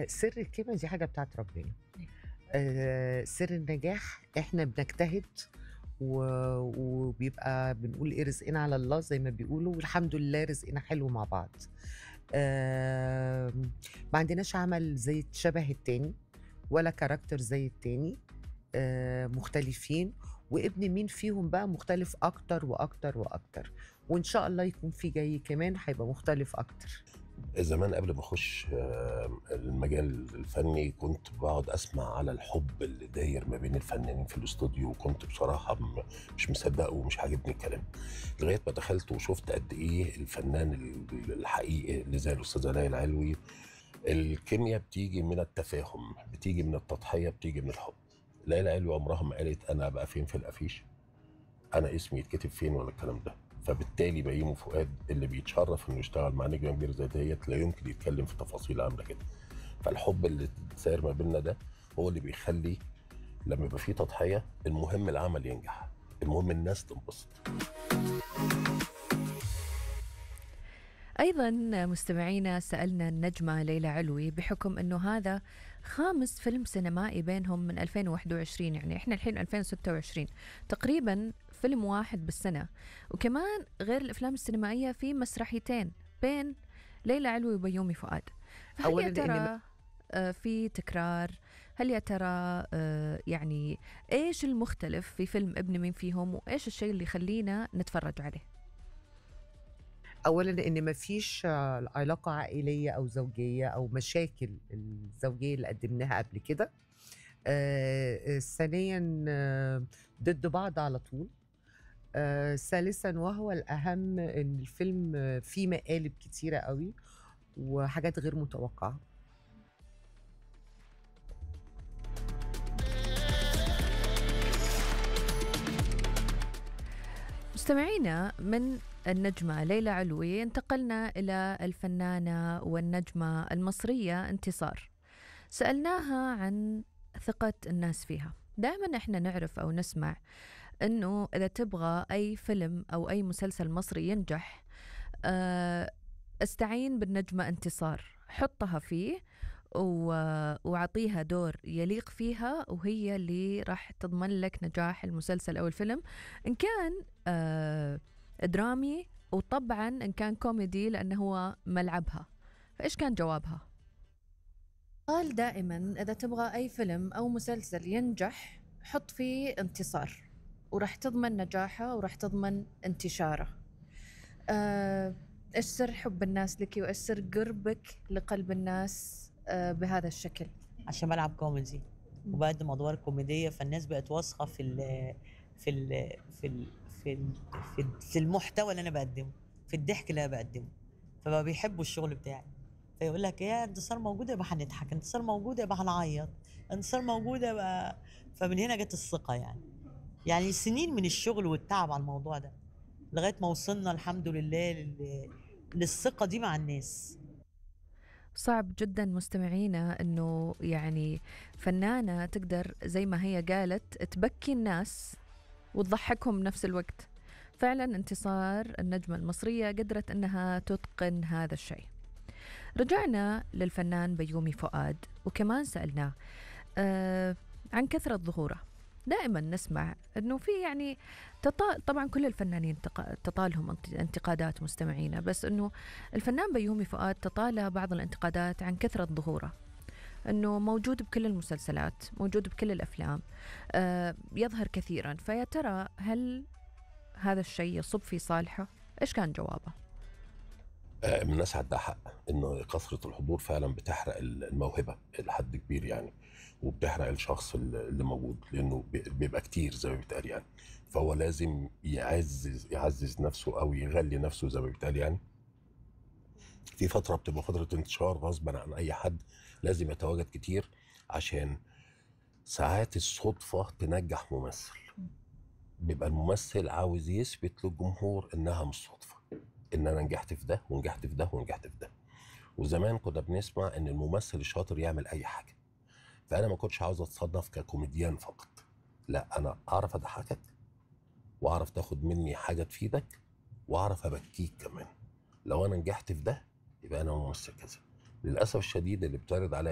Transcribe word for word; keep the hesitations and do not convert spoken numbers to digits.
هو سر الكلمة دي حاجة بتاعة ربنا. آآ سر النجاح إحنا بنجتهد و وبيبقى بنقول إيه رزقنا على الله زي ما بيقولوا، والحمد لله رزقنا حلو مع بعض. آمم ما عندناش عمل زي شبه التاني ولا character زي التاني، آآ مختلفين، وابن مين فيهم بقى مختلف أكتر وأكتر وأكتر، وإن شاء الله يكون في جاي كمان هيبقى مختلف أكتر. زمان قبل ما اخش آه، المجال الفني كنت بقعد اسمع على الحب اللي داير ما بين الفنانين في الاستوديو، وكنت بصراحه م- مش مصدقه ومش عاجبني الكلام لغايه ما دخلت وشفت قد ايه الفنان ال- الحقيقي اللي زي الاستاذه ليلى العلوي. الكيمياء بتيجي من التفاهم، بتيجي من التضحيه، بتيجي من الحب. ليلى علوي عمرها ما قالت انا ابقى فين في الافيش، انا اسمي يتكتب فين ولا الكلام ده. فبالتالي بيومي فؤاد اللي بيتشرف انه يشتغل مع نجمه كبيره زي ديت لا يمكن يتكلم في تفاصيل عامله كده. فالحب اللي ساير ما بيننا ده هو اللي بيخلي لما يبقى فيه تضحيه المهم العمل ينجح، المهم الناس تنبسط. أيضا مستمعينا سألنا النجمة ليلى علوي بحكم أنه هذا خامس فيلم سينمائي بينهم من ألفين وواحد وعشرين، يعني إحنا الحين ألفين وستة وعشرين، تقريبا فيلم واحد بالسنة، وكمان غير الأفلام السينمائية في مسرحيتين بين ليلى علوي وبيومي فؤاد. فهل أولًا يا لإن ترى آه، في تكرار؟ هل يا ترى آه، يعني إيش المختلف في فيلم ابن مين فيهم، وإيش الشيء اللي يخلينا نتفرج عليه؟ أولًا لإن ما فيش علاقة عائلية أو زوجية أو مشاكل الزوجية اللي قدّمناها قبل كده. آآ ثانيًا آه، ضد بعض على طول. آآ ثالثًا وهو الأهم إن الفيلم آه، فيه مقالب كتيرة أوي وحاجات غير متوقعة. مستمعينا، من النجمة ليلى علوي انتقلنا إلى الفنانة والنجمة المصرية انتصار. سألناها عن ثقة الناس فيها. دائما احنا نعرف أو نسمع أنه إذا تبغى أي فيلم أو أي مسلسل مصري ينجح، آه، استعين بالنجمة انتصار، حطها فيه و- وعطيها دور يليق فيها، وهي اللي راح تضمن لك نجاح المسلسل أو الفيلم، إن كان آه درامي، وطبعا إن كان كوميدي لأنه هو ملعبها. فإيش كان جوابها؟ قال دائما إذا تبغى أي فيلم أو مسلسل ينجح حط فيه انتصار، وراح تضمن نجاحه وراح تضمن انتشاره. آه، إيش سر حب الناس لك، وإيش سر قربك لقلب الناس آه بهذا الشكل؟ عشان بلعب كوميدي وبقدم ادوار كوميديه، فالناس بقت واثقه في ال في ال في ال في ال في, ال في المحتوى اللي انا بقدمه، في الضحك اللي انا بقدمه، فبقى بيحبوا الشغل بتاعي. فيقول لك يا انتصار موجوده يبقى هنضحك، انتصار موجوده يبقى هنعيط، انتصار موجوده يبقى. فمن هنا جت الثقه يعني. يعني سنين من الشغل والتعب على الموضوع ده لغايه ما وصلنا الحمد لله لل- للثقه دي مع الناس. صعب جدا مستمعينا انه يعني فنانة تقدر زي ما هي قالت تبكي الناس وتضحكهم بنفس الوقت. فعلا انتصار النجمة المصرية قدرت انها تتقن هذا الشيء. رجعنا للفنان بيومي فؤاد وكمان سألناه آه عن كثرة ظهوره. دائما نسمع انه في يعني تطا... طبعا كل الفنانين تق... تطالهم انت- انتقادات مستمعينا، بس انه الفنان بيومي فؤاد تطال بعض الانتقادات عن كثرة ظهوره، انه موجود بكل المسلسلات، موجود بكل الافلام، آه يظهر كثيرا. فيا ترى هل هذا الشيء يصب في صالحه؟ ايش كان جوابه؟ آه، من الناس عندها حق ان كثره الحضور فعلا بتحرق الموهبه لحد كبير يعني، وبتحرق الشخص اللي موجود لانه بي- بيبقى كتير زي ما بيتقال يعني. فهو لازم يعزز يعزز نفسه او يغلي نفسه زي ما بيتقال يعني. في فتره بتبقى فتره انتشار غصبا عن اي حد، لازم يتواجد كتير عشان ساعات الصدفه تنجح ممثل. بيبقى الممثل عاوز يثبت للجمهور انها مش صدفه، ان انا نجحت في ده ونجحت في ده ونجحت في ده. وزمان كنا بنسمع ان الممثل الشاطر يعمل اي حاجه. فانا ما كنتش عاوز اتصنف ككوميديان فقط، لا انا اعرف اضحكك واعرف تاخد مني حاجه تفيدك واعرف ابكيك كمان. لو انا نجحت في ده يبقى انا ممثل كذا. للاسف الشديد اللي بتعرض عليا